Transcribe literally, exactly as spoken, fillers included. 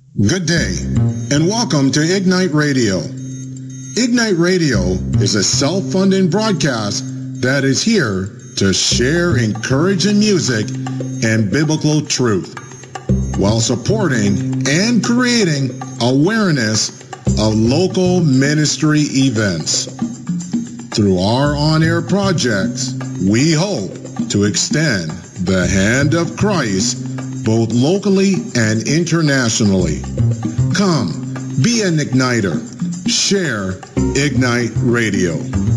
Good day, and welcome to Ignite Radio. Ignite Radio is a self-funding broadcast that is here to share encouraging music and biblical truth, while supporting and creating awareness of local ministry events. Through our on-air projects, we hope to extend the hand of Christ both locally and internationally. Come, be an igniter. Share Ignite Radio.